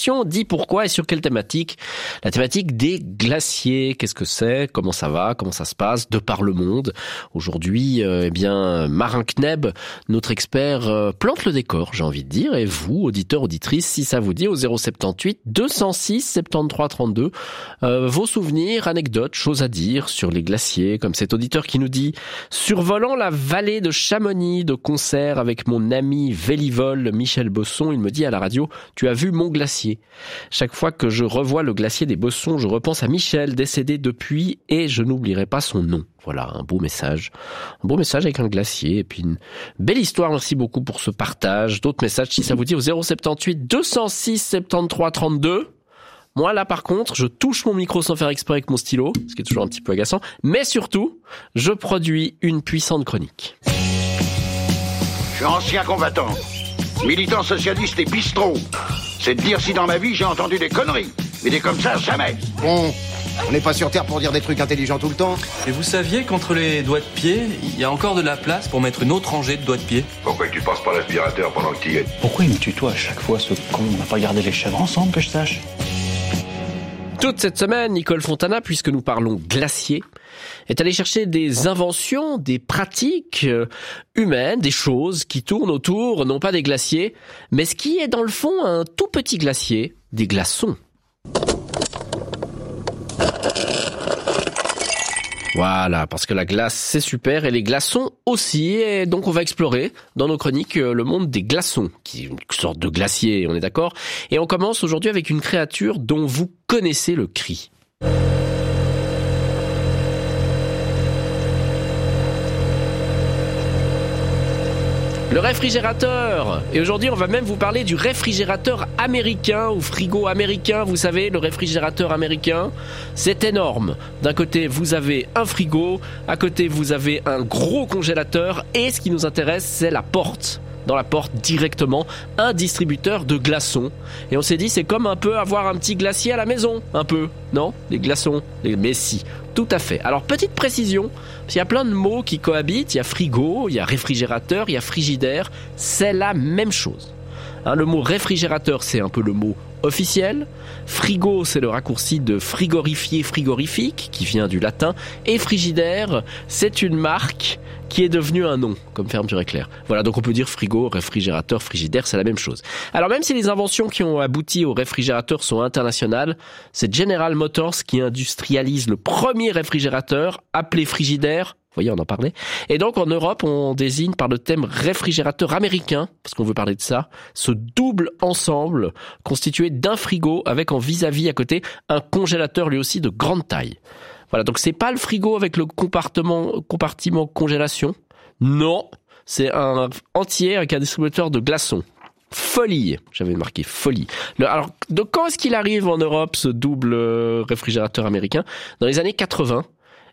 l'émission dit pourquoi et sur quelle thématique. La thématique des glaciers. Qu'est-ce que c'est? Comment ça va? Comment ça se passe de par le monde? Aujourd'hui, Marin Kneb, notre expert, plante le décor, j'ai envie de dire. Et vous, auditeurs, auditrices, si ça vous dit, au 078 206 73 32, vos souvenirs, anecdotes, choses à dire sur les glaciers, comme cet auditeur qui nous dit « Survolant la vallée de Chamonix de concert avec mon ami Vélivol, Michel Besson, il me dit à la radio « Tu as vu mon glacier ?» Chaque fois que je revois le glacier des Bessons, je repense à Michel, décédé depuis, et je n'oublierai pas son nom. Voilà, un beau message. Un beau message avec un glacier, et puis une belle histoire. Merci beaucoup pour ce partage. D'autres messages, si ça vous dit, au 078 206 73 32. Moi, là, par contre, je touche mon micro sans faire exprès avec mon stylo, ce qui est toujours un petit peu agaçant. Mais surtout, je produis une puissante chronique. Je suis ancien combattant, militant socialiste et bistrot. C'est de dire si dans ma vie j'ai entendu des conneries. Mais des comme ça, jamais. Bon, on n'est pas sur Terre pour dire des trucs intelligents tout le temps. Et vous saviez qu'entre les doigts de pied, il y a encore de la place pour mettre une autre rangée de doigts de pied? Pourquoi tu passes pas l'aspirateur pendant que tu y es? Pourquoi il me tutoie à chaque fois, ce con? On n'a pas gardé les chèvres ensemble, que je sache. Toute cette semaine, Nicole Fontana, puisque nous parlons glacier, est allée chercher des inventions, des pratiques humaines, des choses qui tournent autour, non pas des glaciers, mais ce qui est dans le fond un tout petit glacier, des glaçons. Voilà, parce que la glace, c'est super, et les glaçons aussi. Et donc, on va explorer, dans nos chroniques, le monde des glaçons, qui est une sorte de glacier, on est d'accord? Et on commence aujourd'hui avec une créature dont vous connaissez le cri. Le réfrigérateur. Et aujourd'hui, on va même vous parler du réfrigérateur américain ou frigo américain. Vous savez, le réfrigérateur américain, c'est énorme. D'un côté, vous avez un frigo. À côté, vous avez un gros congélateur. Et ce qui nous intéresse, c'est la porte. Dans la porte, directement, un distributeur de glaçons. Et on s'est dit, c'est comme un peu avoir un petit glacier à la maison. Un peu, non? Les glaçons. Mais si, tout à fait. Alors, petite précision, parce qu'il y a plein de mots qui cohabitent. Il y a frigo, il y a réfrigérateur, il y a frigidaire. C'est la même chose. Le mot réfrigérateur, c'est un peu le mot officiel. Frigo, c'est le raccourci de frigorifié, frigorifique, qui vient du latin. Et frigidaire, c'est une marque qui est devenue un nom, comme Fermeture Éclair. Voilà, donc on peut dire frigo, réfrigérateur, frigidaire, c'est la même chose. Alors même si les inventions qui ont abouti au réfrigérateur sont internationales, c'est General Motors qui industrialise le premier réfrigérateur appelé frigidaire. Vous voyez, on en parlait. Et donc, en Europe, on désigne par le thème réfrigérateur américain, parce qu'on veut parler de ça, ce double ensemble constitué d'un frigo avec en vis-à-vis à côté un congélateur lui aussi de grande taille. Voilà, donc c'est pas le frigo avec le compartiment congélation. Non, c'est un entier avec un distributeur de glaçons. Folie, j'avais marqué folie. Alors, donc quand est-ce qu'il arrive en Europe, ce double réfrigérateur américain? Dans les années 80.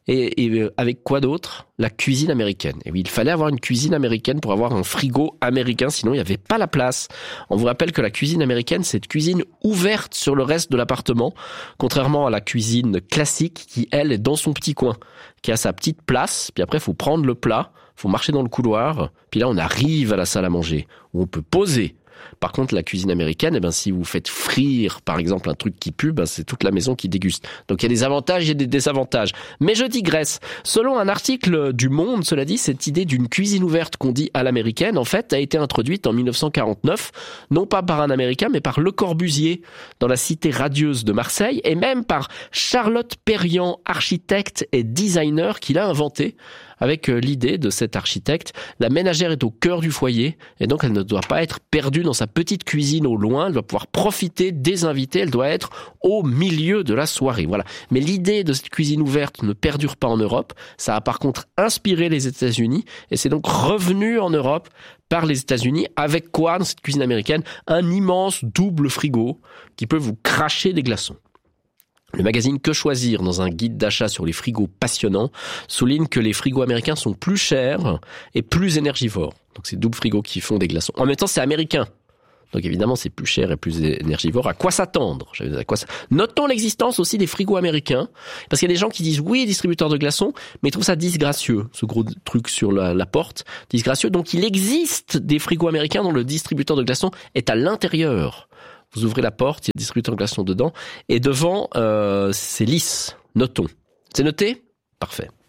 Et avec quoi d'autre? La cuisine américaine. Et oui, il fallait avoir une cuisine américaine pour avoir un frigo américain, sinon il n'y avait pas la place. On vous rappelle que la cuisine américaine, c'est une cuisine ouverte sur le reste de l'appartement, contrairement à la cuisine classique qui, elle, est dans son petit coin, qui a sa petite place, puis après, il faut prendre le plat, il faut marcher dans le couloir, puis là, on arrive à la salle à manger, où on peut poser. Par contre, la cuisine américaine, si vous faites frire, par exemple, un truc qui pue, c'est toute la maison qui déguste. Donc, il y a des avantages et des désavantages. Mais je digresse. Selon un article du Monde, cela dit, cette idée d'une cuisine ouverte qu'on dit à l'américaine, en fait, a été introduite en 1949, non pas par un Américain, mais par Le Corbusier, dans la cité radieuse de Marseille, et même par Charlotte Perriand, architecte et designer, qui l'a inventé. Avec l'idée de cet architecte, la ménagère est au cœur du foyer et donc elle ne doit pas être perdue dans sa petite cuisine au loin, elle doit pouvoir profiter des invités, elle doit être au milieu de la soirée. Voilà. Mais l'idée de cette cuisine ouverte ne perdure pas en Europe, ça a par contre inspiré les États-Unis et c'est donc revenu en Europe par les États-Unis avec quoi dans cette cuisine américaine? Un immense double frigo qui peut vous cracher des glaçons. Le magazine Que Choisir, dans un guide d'achat sur les frigos passionnants, souligne que les frigos américains sont plus chers et plus énergivores. Donc c'est double frigos qui font des glaçons. En même temps, c'est américain. Donc évidemment, c'est plus cher et plus énergivore. À quoi s'attendre? Notons l'existence aussi des frigos américains, parce qu'il y a des gens qui disent oui, distributeur de glaçons, mais ils trouvent ça disgracieux, ce gros truc sur la porte, disgracieux. Donc il existe des frigos américains dont le distributeur de glaçons est à l'intérieur. Vous ouvrez la porte, il y a distributeur glaçons dedans. Et devant, c'est lisse. Notons. C'est noté ? Parfait.